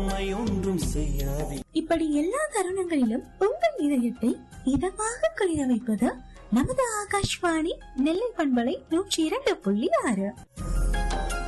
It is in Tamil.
நன்மை ஒன்றும் செய்யாது. இப்படி எல்லா தருணங்களிலும் உங்கள் இதயத்தை இதமாக குளிர வைப்பது நமது ஆகாஷ்வாணி நெல்லை பண்பலை 102.6.